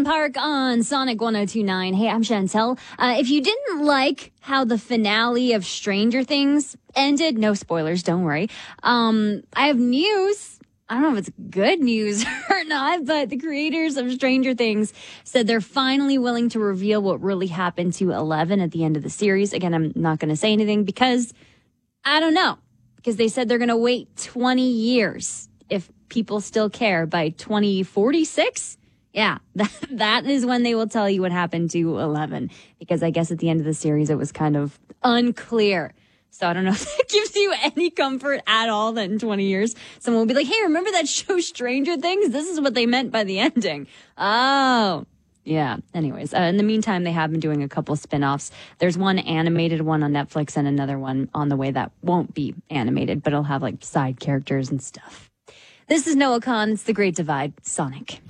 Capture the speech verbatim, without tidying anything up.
Park on Sonic one oh two point nine. Hey, I'm Chantel. Uh, if you didn't like how the finale of Stranger Things ended, no spoilers, don't worry. Um, I have news. I don't know if it's good news or not, but the creators of Stranger Things said they're finally willing to reveal what really happened to Eleven at the end of the series. Again, I'm not going to say anything because I don't know. Because they said they're going to wait twenty years if people still care by twenty forty-six. Yeah, that, that is when they will tell you what happened to Eleven. Because I guess at the end of the series, it was kind of unclear. So I don't know if that gives you any comfort at all that in twenty years, someone will be like, hey, remember that show Stranger Things? This is what they meant by the ending. Oh, yeah. Anyways, uh, in the meantime, they have been doing a couple spinoffs. There's one animated one on Netflix and another one on the way that won't be animated, but it'll have like side characters and stuff. This is Noah Khan. It's The Great Divide. Sonic.